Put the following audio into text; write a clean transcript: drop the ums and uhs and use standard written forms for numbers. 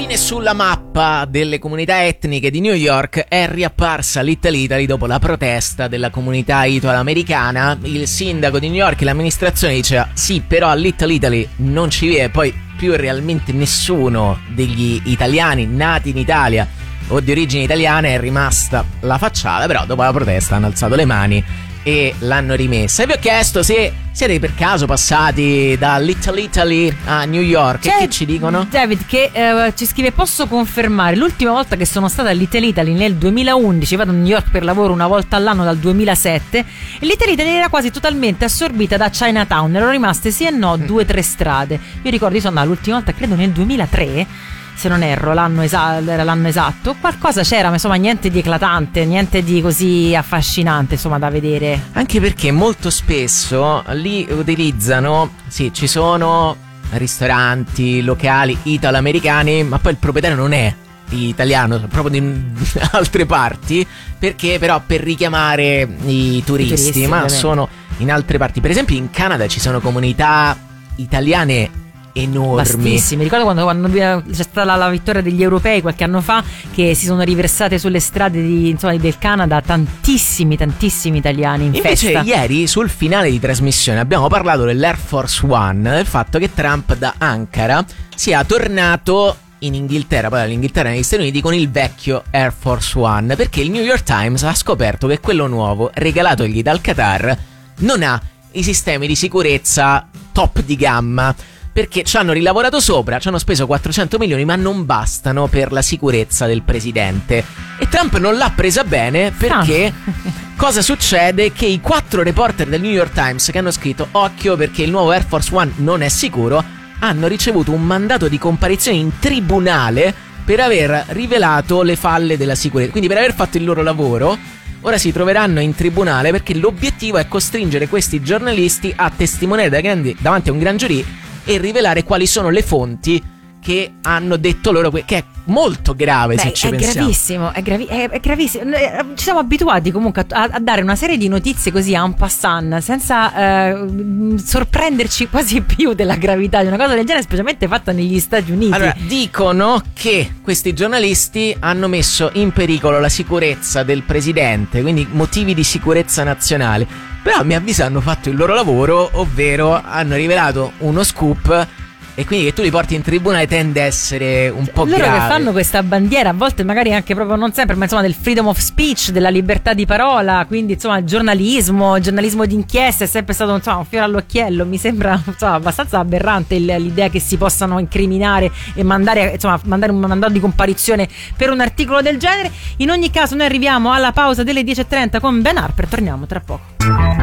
Sulla mappa delle comunità etniche di New York è riapparsa Little Italy dopo la protesta della comunità italo-americana. Il sindaco di New York e l'amministrazione diceva sì, però a Little Italy non ci vive poi più realmente nessuno degli italiani nati in Italia o di origine italiana, è rimasta la facciata, però dopo la protesta hanno alzato le mani e l'hanno rimessa. E vi ho chiesto se siete per caso passati da Little Italy a New York. E che ci dicono? David che ci scrive: posso confermare, l'ultima volta che sono stata a Little Italy nel 2011, vado a New York per lavoro una volta all'anno dal 2007, e Little Italy era quasi totalmente assorbita da Chinatown, erano rimaste sì e no 2 o 3 strade. Io ricordo di sono andata l'ultima volta credo nel 2003, se non erro, era l'anno esatto. Qualcosa c'era, ma insomma niente di eclatante, niente di così affascinante insomma da vedere. Anche perché molto spesso lì utilizzano, sì, ci sono ristoranti, locali italo-americani, ma poi il proprietario non è italiano, proprio di altre parti, perché però per richiamare i turisti, ma ovviamente sono in altre parti. Per esempio in Canada ci sono comunità italiane enormi. Vastissimi. Ricordo quando c'è stata la vittoria degli europei qualche anno fa, che si sono riversate sulle strade del Canada tantissimi italiani in Invece festa. Ieri sul finale di trasmissione abbiamo parlato dell'Air Force One, del fatto che Trump da Ankara sia tornato in Inghilterra, poi dall'Inghilterra negli Stati Uniti, con il vecchio Air Force One, perché il New York Times ha scoperto che quello nuovo, regalatogli dal Qatar, non ha i sistemi di sicurezza top di gamma, perché ci hanno rilavorato sopra, ci hanno speso 400 milioni, ma non bastano per la sicurezza del presidente. E Trump non l'ha presa bene, perché cosa succede? Che i 4 reporter del New York Times che hanno scritto occhio perché il nuovo Air Force One non è sicuro, hanno ricevuto un mandato di comparizione in tribunale per aver rivelato le falle della sicurezza. Quindi per aver fatto il loro lavoro ora si troveranno in tribunale, perché l'obiettivo è costringere questi giornalisti a testimoniare davanti a un gran giurì e rivelare quali sono le fonti che hanno detto loro, che è molto grave. Se ci pensiamo. È gravissimo. Ci siamo abituati comunque a dare una serie di notizie così en passant, senza sorprenderci quasi più della gravità di una cosa del genere, specialmente fatta negli Stati Uniti. Allora, dicono che questi giornalisti hanno messo in pericolo la sicurezza del presidente, quindi motivi di sicurezza nazionale. Però a mio avviso hanno fatto il loro lavoro, ovvero hanno rivelato uno scoop, e quindi che tu li porti in tribunale tende a essere un po' grave. Loro che fanno questa bandiera, a volte magari anche proprio, non sempre, ma insomma del freedom of speech, della libertà di parola, quindi insomma il giornalismo d'inchiesta è sempre stato insomma un fiore all'occhiello. Mi sembra insomma abbastanza aberrante l'idea che si possano incriminare e mandare un mandato di comparizione per un articolo del genere. In ogni caso noi arriviamo alla pausa delle 10:30 con Ben Harper, torniamo tra poco.